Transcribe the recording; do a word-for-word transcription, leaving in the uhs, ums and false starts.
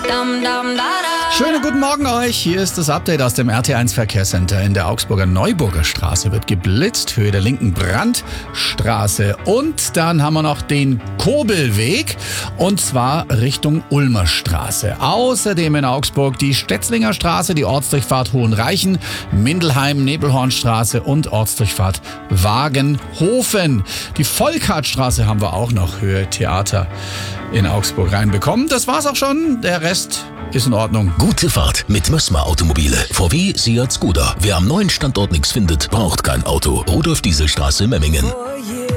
Schönen guten Morgen euch. Hier ist das Update aus dem R T eins Verkehrscenter. In der Augsburger Neuburger Straße wird geblitzt, Höhe der linken Brandstraße. Und dann haben wir noch den Kobelweg, und zwar Richtung Ulmer Straße. Außerdem in Augsburg die Stetzlinger Straße, die Ortsdurchfahrt Hohenreichen, Mindelheim, Nebelhornstraße und Ortsdurchfahrt Wagenhofen. Die Volkhartstraße haben wir auch noch, Höhe Theater in Augsburg reinbekommen. Das war's auch schon. Der Rest ist in Ordnung. Gute Fahrt mit Mössmer Automobile. V W, Seat, Skoda. Wer am neuen Standort nichts findet, braucht kein Auto. Rudolf-Diesel-Straße, Memmingen. Oh yeah.